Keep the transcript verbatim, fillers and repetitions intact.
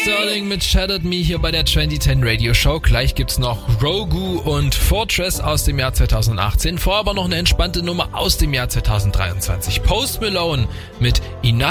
Sterling mit Shattered Me hier bei der zwanzig zehn Radio Show. Gleich gibt's noch Rogu und Fortress aus dem Jahr zweitausendachtzehn. Vorher aber noch eine entspannte Nummer aus dem Jahr zweitausenddreiundzwanzig. Post Malone mit Enough